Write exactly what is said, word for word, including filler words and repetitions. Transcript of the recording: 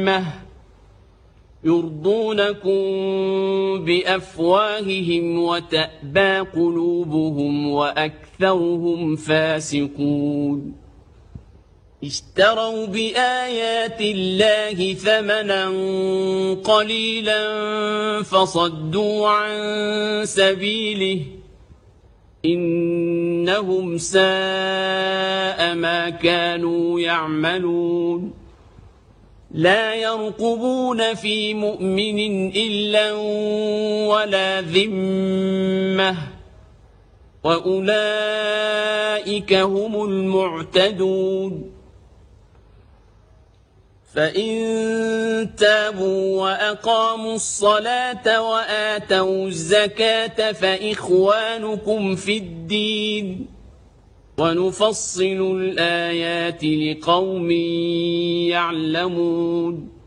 ذمة يرضونكم بأفواههم وتأبى قلوبهم وأكثرهم فاسقون اشتروا بآيات الله ثمنا قليلا فصدوا عن سبيله إنهم ساء ما كانوا يعملون لا يرقبون في مؤمن إلا ولا ذمة وأولئك هم المعتدون فإن تابوا وأقاموا الصلاة وآتوا الزكاة فإخوانكم في الدين ونفصل الآيات لقوم يعلمون